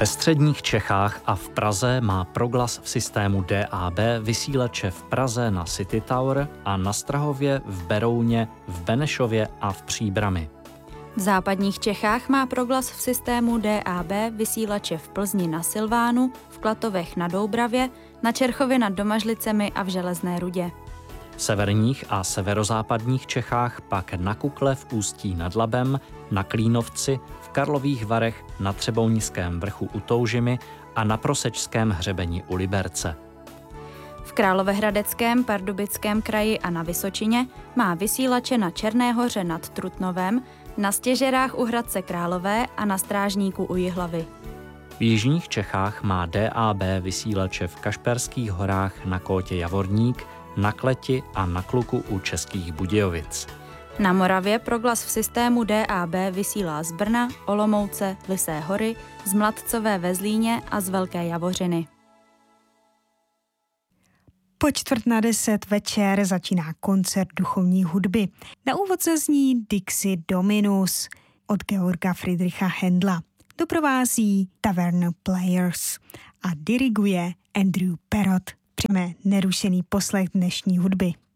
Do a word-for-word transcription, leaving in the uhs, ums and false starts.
Ve středních Čechách a v Praze má Proglas v systému D A B vysílače v Praze na City Tower a na Strahově, v Berouně, v Benešově a v Příbrami. V západních Čechách má Proglas v systému D A B vysílače v Plzni na Silvánu, v Klatovech na Doubravě, na Čerchově nad Domažlicemi a v Železné Rudě. V severních a severozápadních Čechách pak na Kukle v Ústí nad Labem, na Klínovci, v Karlových Varech, na Třeboňském vrchu u Toužimy a na Prosečském hřebeni u Liberce. V Královéhradeckém, Pardubickém kraji a na Vysočině má vysílače na Černé Hoře nad Trutnovem, na Stěžerách u Hradce Králové a na Strážníku u Jihlavy. V jižních Čechách má D A B vysílače v Kašperských horách na Kótě Javorník, na Kleti a na Kluku u Českých Budějovic. Na Moravě Proglas v systému D A B vysílá z Brna, Olomouce, Lysé hory, z Mladcové ve Zlíně a z Velké Javořiny. Po čtvrt na deset večer začíná koncert duchovní hudby. Na úvod zazní Dixie Dominus od Georga Friedricha Händla. Doprovází Tavern Players a diriguje Andrew Perrott. Přijme nerušený poslech dnešní hudby.